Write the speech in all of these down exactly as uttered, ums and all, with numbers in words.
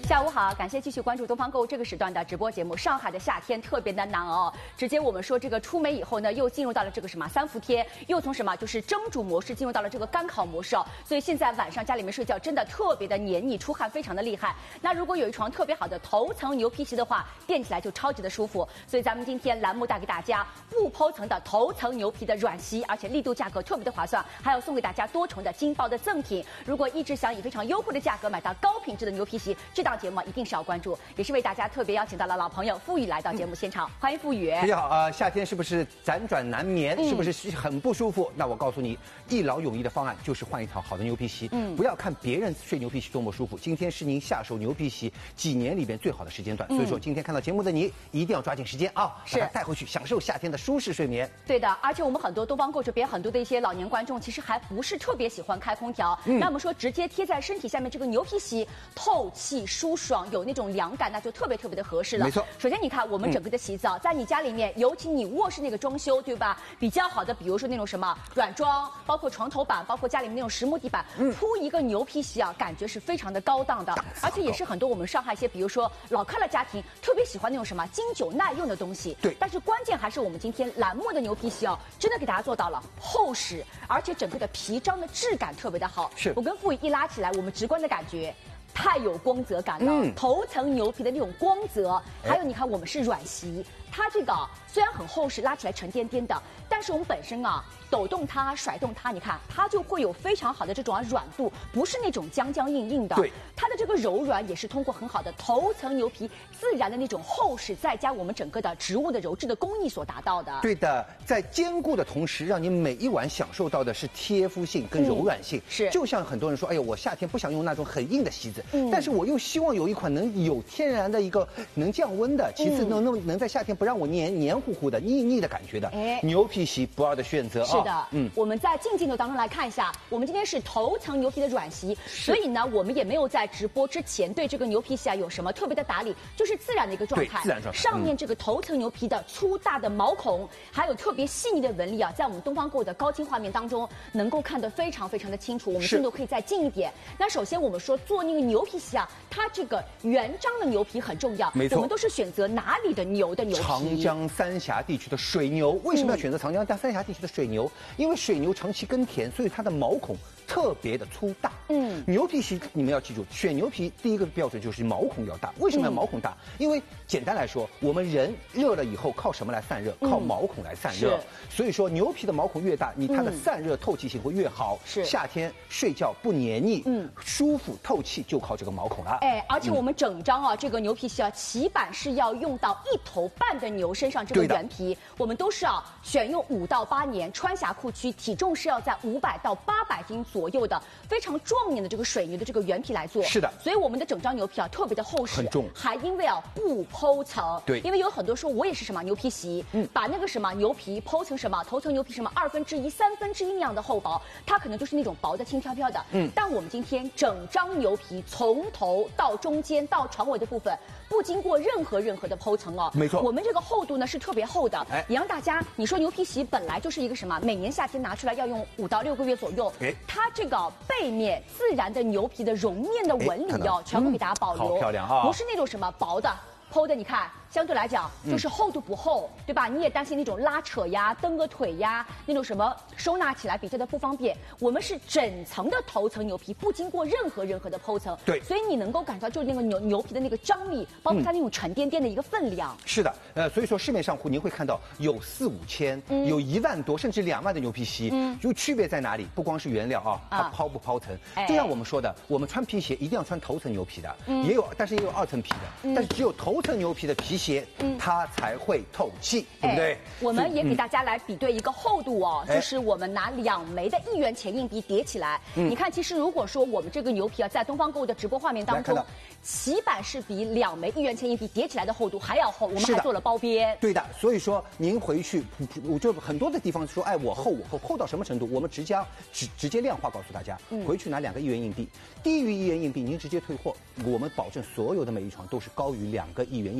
下午好，感谢继续关注东方购这个时段的直播节目。上海的夏天特别的难熬，直接我们说这个出梅以后呢，又进入到了这个什么三伏天，又从什么就是蒸煮模式进入到了这个干烤模式哦。所以现在晚上家里面睡觉真的特别的黏腻，出汗非常的厉害。那如果有一床特别好的头层牛皮席的话，垫起来就超级的舒服。所以咱们今天栏目带给大家不剖层的头层牛皮的软席，而且力度价格特别的划算，还要送给大家多重的金包的赠品。如果一直想以非常优惠的价格买到高品质的牛皮席，这档节目一定是要关注，也是为大家特别邀请到了老朋友付宇来到节目现场，嗯、欢迎付宇。 大家好啊、呃，夏天是不是辗转难眠？ 嗯、 是不是很不舒服？那我告诉你，一劳永逸的方案就是换一套好的牛皮席。嗯，不要看别人睡牛皮席多么舒服，今天是您下手牛皮席几年里边最好的时间段。嗯、所以说，今天看到节目的你一定要抓紧时间啊，把它带回去，享受夏天的舒适睡眠。 对的，而且我们很多东方购这边很多的一些老年观众，其实还不是特别喜欢开空调。嗯、那我们说直接贴在身体下面这个牛皮席，透气舒爽，有那种凉感，那就特别特别的合适了。 没错。 首先你看我们整个的席子啊，嗯、在你家里面，尤其你卧室那个装修，对吧？比较好的，比如说那种什么软装，包括床头板，包括家里面那种实木地板，嗯、铺一个牛皮席啊，感觉是非常的高档的，而且也是很多我们上海一些，比如说老开了家庭特别喜欢那种什么经久耐用的东西。 对。 但是关键还是我们今天栏目的牛皮席啊，真的给大家做到了厚实，而且整个的皮张的质感特别的好。 是。 我跟付宇一拉起来，我们直观的感觉。太有光泽感了，嗯、头层牛皮的那种光泽，还有你看我们是软席，它这个虽然很厚实，拉起来沉甸甸的，但是我们本身啊抖动它、甩动它，你看它就会有非常好的这种啊软度，不是那种僵僵硬硬的。 对， 它的这个柔软也是通过很好的头层牛皮自然的那种厚实，再加我们整个的植物的鞣制的工艺所达到的。 对的，在兼顾的同时，让你每一晚享受到的是贴肤性跟柔软性。嗯、 是， 就像很多人说，哎呦，我夏天不想用那种很硬的席子。嗯、但是我又希望有一款能有天然的一个能降温的，其次能能能在夏天不让我黏黏糊糊的、腻腻的感觉的，哎，牛皮席不二的选择啊。 是的，嗯，我们在近镜头当中来看一下，我们今天是头层牛皮的软席，所以呢，我们也没有在直播之前对这个牛皮席啊有什么特别的打理，就是自然的一个状态， 自然状态。 上面这个头层牛皮的粗大的毛孔，还有特别细腻的纹理啊，在我们东方购的高清画面当中能够看得非常非常的清楚。我们镜头可以再近一点。那首先我们说做那个牛皮席啊，它这个原张的牛皮很重要， 没错， 我们都是选择哪里的牛的牛皮？ 长江三峡地区的水牛。为什么要选择长江三峡地区的水牛？嗯、因为水牛长期耕田，所以它的毛孔特别的粗大。嗯，牛皮席你们要记住，选牛皮第一个标准就是毛孔要大。为什么要毛孔大？嗯、因为简单来说，我们人热了以后靠什么来散热？靠毛孔来散热。嗯、所以说牛皮的毛孔越大，你它的散热透气性会越好。是、嗯、夏天睡觉不黏腻，嗯，舒服透气就靠这个毛孔了。 哎，而且我们整张啊，嗯、这个牛皮席啊，起板是要用到一头半的牛身上这个原皮，我们都是啊选用五到八年穿辖库区，体重是要在五百到八百斤左右的非常壮年的这个水牛的这个原皮来做。 是的， 所以我们的整张牛皮啊特别的厚实， 很重， 还因为啊不剖层。 对， 因为有很多说我也是什么牛皮席，嗯，把那个什么牛皮剖成什么头层牛皮什么二分之一、三分之一那样的厚薄，它可能就是那种薄的轻飘飘的。嗯，但我们今天整张牛皮从头到中间到床尾的部分，不经过任何任何的剖层哦。 没错， 我们这个厚度呢是特别厚的，哎，也让大家你说牛皮席本来就是一个什么，每年夏天拿出来要用五到六个月左右，哎，它这个背面自然的牛皮的绒面的纹理哦，全部给大家保留， 好漂亮啊， 不是那种什么薄的。剖的你看，相对来讲就是厚度不厚，嗯、对吧？你也担心那种拉扯呀、蹬个腿呀，那种什么收纳起来比较的不方便。我们是整层的头层牛皮，不经过任何任何的剖层， 对， 所以你能够感觉到就是那个牛牛皮的那个张力，包括它那种沉甸甸的一个分量。 嗯、是的，呃，所以说市面上您会看到有四五千，嗯、有一万多，甚至两万的牛皮席，嗯，就区别在哪里？不光是原料啊，它抛不抛层。啊、就像我们说的，我们穿皮鞋一定要穿头层牛皮的，嗯、也有，但是也有二层皮的，嗯、但是只有头层牛皮的皮鞋，嗯、它才会透气，对不对？ 我们也给大家来比对一个厚度哦，嗯、就是我们拿两枚的一元钱硬币叠起来，嗯、你看，其实如果说我们这个牛皮啊，在东方购物的直播画面当中，起板是比两枚一元钱硬币叠起来的厚度还要厚，我们还做了包边。 对的，所以说您回去，我就很多的地方说，哎，我厚我厚厚到什么程度？我们直接直直接量化告诉大家，嗯、回去拿两个一元硬币，低于一元硬币您直接退货，我们保证所有的每一床都是高于两个一元硬币的厚度。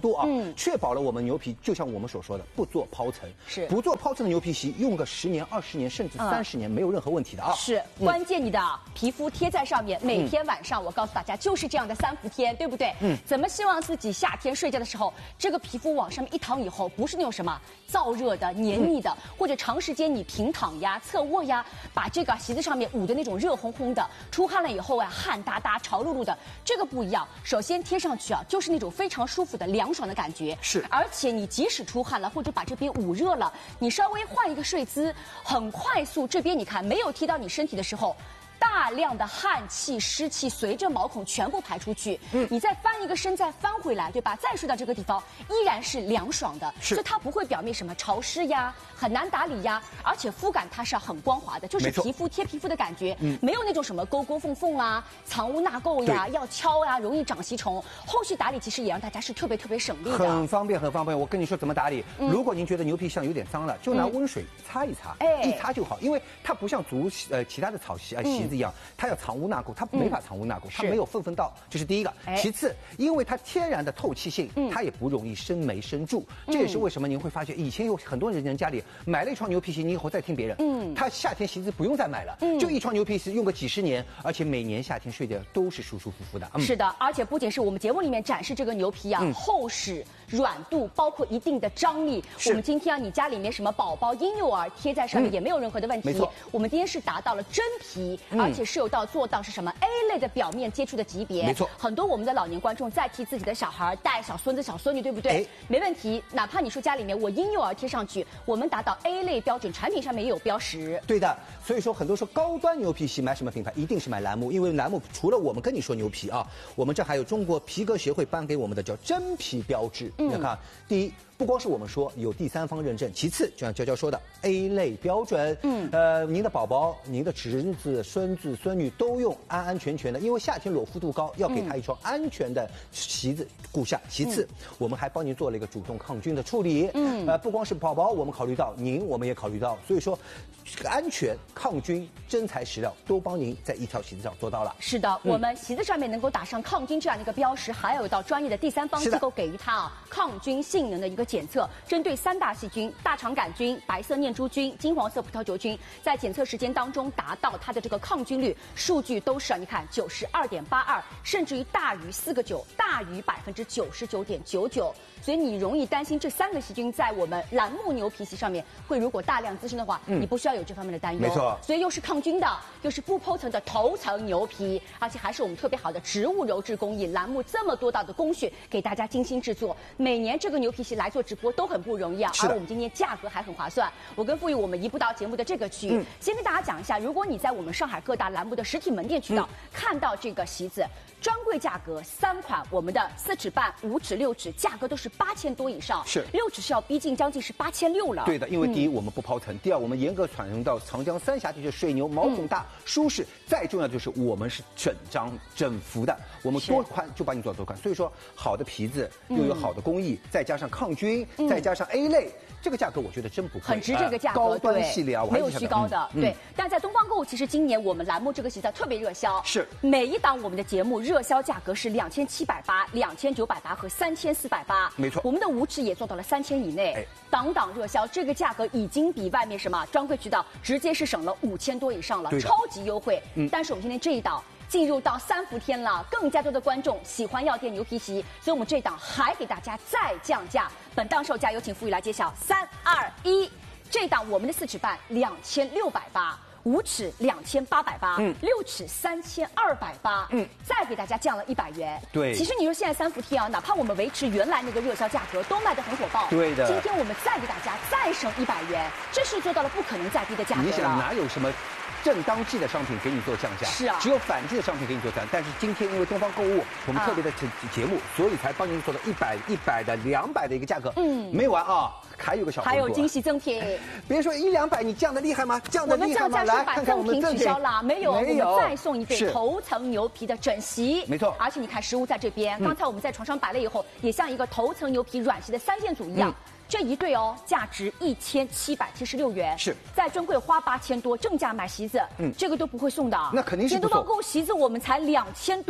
度啊，嗯，确保了我们牛皮就像我们所说的不做抛层， 是不做抛层的牛皮席，用个十年、二十年甚至三十年、嗯、没有任何问题的啊。 是，关键你的皮肤贴在上面，每天晚上我告诉大家就是这样的三伏贴，对不对？嗯，怎么希望自己夏天睡觉的时候，这个皮肤往上面一躺以后，不是那种什么燥热的、黏腻的，嗯、或者长时间你平躺呀、侧卧呀，把这个席子上面捂的那种热烘烘的，出汗了以后啊，汗哒哒、潮漉漉的，这个不一样。首先贴上去啊，就是那种非常舒服的凉爽的感觉。 是， 而且你即使出汗了，或者把这边捂热了，你稍微换一个睡姿，很快速，这边你看没有贴到你身体的时候。大量的汗气、湿气随着毛孔全部排出去，嗯，你再翻一个身，再翻回来，对吧？再睡到这个地方，依然是凉爽的， 是， 所以它不会表面什么潮湿呀、很难打理呀，而且肤感它是很光滑的，就是皮肤贴皮肤的感觉，嗯，没有那种什么沟沟缝缝啊、藏污纳垢呀、要敲呀、容易长吸虫。后续打理其实也让大家是特别特别省力的， 很方便，很方便。我跟你说怎么打理，嗯、如果您觉得牛皮像有点脏了，就拿温水擦一擦，哎、嗯，一擦就好，因为它不像足呃其他的草席啊、呃、席子一样，它要藏污纳垢，它没法藏污纳垢，它没有粪粪道，这是第一个。其次，因为它天然的透气性，它也不容易生霉生蛀。这也是为什么您会发现，以前有很多人家里买了一床牛皮席，你以后再听别人，嗯，他夏天席子不用再买了，就一床牛皮席用个几十年，而且每年夏天睡的都是舒舒服服的。 是的，而且不仅是我们节目里面展示这个牛皮啊，厚实、软度，包括一定的张力。我们今天啊，你家里面什么宝宝、婴幼儿贴在上面也没有任何的问题。没错，我们今天是达到了真皮，而且是有到做到是什么 A 类的表面接触的级别。 没错， 很多我们的老年观众在替自己的小孩带小孙子、小孙女，对不对？没问题，哪怕你说家里面我婴幼儿贴上去，我们达到 A 类标准，产品上面也有标识。 对的，所以说很多说高端牛皮席买什么品牌，一定是买兰木，因为兰木除了我们跟你说牛皮啊，我们这还有中国皮革协会颁给我们的叫真皮标志。嗯，你看，第一。不光是我们说有第三方认证，其次就像娇娇说的 A 类标准，嗯，呃，您的宝宝、您的侄子、孙子、孙女都用安安全全的，因为夏天裸肤度高，要给他一双安全的席子顾下。其次，嗯、我们还帮您做了一个主动抗菌的处理，嗯，呃，不光是宝宝，我们考虑到您，我们也考虑到，所以说，安全、抗菌、真材实料都帮您在一条席子上做到了。 是的，嗯、我们席子上面能够打上抗菌这样的一个标识，还有到专业的第三方机构给予它啊抗菌性能的一个检测，针对三大细菌：大肠杆菌、白色念珠菌、金黄色葡萄球菌，在检测时间当中达到它的这个抗菌率，数据都是啊，你看九十二点八二，甚至于大于四个九，大于百分之九十九点九九。所以你容易担心这三个细菌在我们兰木牛皮席上面会如果大量滋生的话，嗯、你不需要有这方面的担忧。 没错， 所以又是抗菌的，又是不剖层的头层牛皮，而且还是我们特别好的植物鞣质工艺，兰木这么多道的工序给大家精心制作。每年这个牛皮席来做直播都很不容易啊，而我们今天价格还很划算。我跟傅玉，我们移步到节目的这个区域，嗯、先跟大家讲一下，如果你在我们上海各大兰木的实体门店渠道、嗯、看到这个席子，专柜价格三款，我们的四尺半、五尺、六尺价格都是八千多以上， 是六尺是要逼近将近是八千六了。 对的，因为第一、嗯、我们不抛层，第二我们严格传承到长江三峡地区水牛毛孔大、嗯、舒适，再重要的就是我们是整张整幅的，我们多宽就把你做多宽，所以说好的皮子又有好的工艺，嗯、再加上抗菌，嗯、再加上 A 类。这个价格我觉得真不贵， 很值这个价格， 高端系列啊， 没有虚高的， 嗯、 对。但在东方购物，其实今年我们栏目这个席子特别热销， 是每一档我们的节目热销价格是两千七百八、两千九百八和三千四百八， 没错。 我们的五尺也做到了三千以内，哎、档档热销，这个价格已经比外面什么专柜渠道直接是省了五千多以上了，超级优惠。嗯，但是我们今天这一档。进入到三伏天了，更加多的观众喜欢要垫牛皮席，所以我们这档还给大家再降价。本档售价有请傅宇来揭晓，三二一，这档我们的四尺半两千六百八。五尺两千八百八，嗯，六尺三千二百八，嗯，再给大家降了一百元。 对， 其实你说现在三伏贴啊，哪怕我们维持原来那个热销价格，都卖得很火爆。 对的。 今天我们再给大家再省一百元，这是做到了不可能再低的价格了。 你想哪有什么正当季的商品给你做降价？ 是啊， 只有反季的商品给你做降价。但是今天因为东方购物我们特别的节目，啊、所以才帮您做到一百、一百的、两百的一个价格。嗯，没完啊，还有个小、啊、 还有惊喜赠品。 别说一两百，你降的厉害吗？降的厉害吗？来看看我们取消了没有？没有，我们再送一对头层牛皮的枕席， 没错。 而且你看实物在这边，嗯、刚才我们在床上摆了以后，也像一个头层牛皮软席的三件组一样。嗯，这一对哦，价值一千七百七十六元， 是在专柜花八千多，正价买席子，嗯，这个都不会送的。 那肯定是不送。 东方购物席子我们才两千多，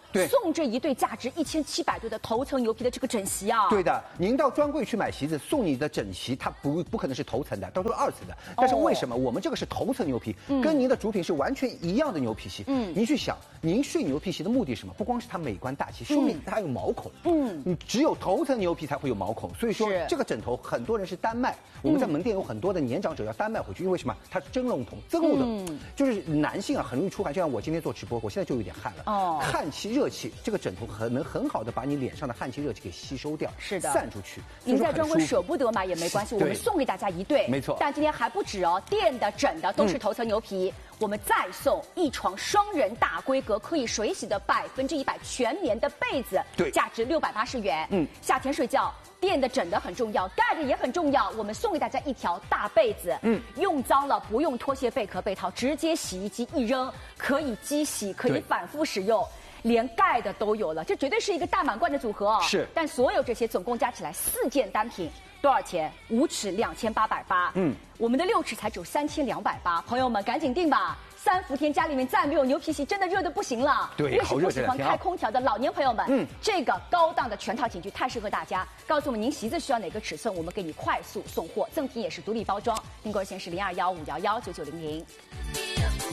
对， 送这一对价值一千七百多的头层牛皮的这个枕席啊。 对的，您到专柜去买席子，送你的枕席，它不不可能是头层的，都是二层的。但是为什么、哦、我们这个是头层牛皮，嗯、跟您的主品是完全一样的牛皮席？嗯，您去想，您睡牛皮席的目的是什么？不光是它美观大气，说明它有毛孔。嗯，你只有头层牛皮才会有毛孔，所以说这个枕头很多人是单卖。我们在门店有很多的年长者要单卖回去，因为什么？它是蒸笼筒增露的，嗯、就是男性啊很容易出汗，就像我今天做直播，我现在就有点汗了。哦，汗气热气，这个枕头很能很好的把你脸上的汗气热气给吸收掉， 是的， 散出去。 您在专柜舍不得买也没关系，我们送给大家一对， 没错。 但今天还不止哦，垫的、枕的都是头层牛皮，嗯、我们再送一床双人大规格可以水洗的百分之一百全棉的被子， 对， 价值六百八十元。嗯，夏天睡觉。垫的、枕的很重要，盖的也很重要。我们送给大家一条大被子，嗯，用脏了不用拖鞋、贝壳、被套，直接洗衣机一扔，可以机洗，可以反复使用，连盖的都有了，这绝对是一个大满贯的组合哦。 是， 但所有这些总共加起来四件单品多少钱？五尺两千八百八，嗯，我们的六尺才只有三千两百八，朋友们赶紧订吧。三伏天家里面再没有牛皮席，真的热得不行了。 对， 越是不喜欢开空调的老年朋友们，嗯，这个高档的全套寝具太适合大家。告诉我们您席子需要哪个尺寸，我们给你快速送货，赠品也是独立包装。订购热线是零二幺五幺幺九九零零。